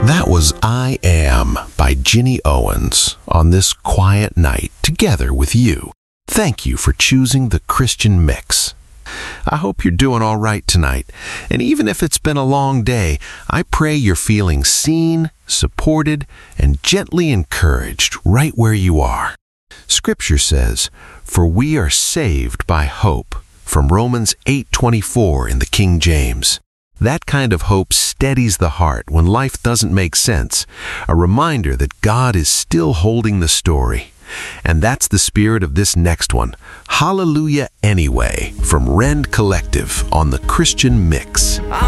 That was I Am by Ginny Owens on this quiet night together with you. Thank you for choosing the Christian Mix. I hope you're doing all right tonight, and even if it's been a long day, I pray you're feeling seen, supported, and gently encouraged right where you are. Scripture says, "For we are saved by hope," from Romans 8:24 in the King James. That kind of hope steadies the heart when life doesn't make sense, a reminder that God is still holding the story. And that's the spirit of this next one, Hallelujah Anyway, from Rend Collective on the Christian Mix.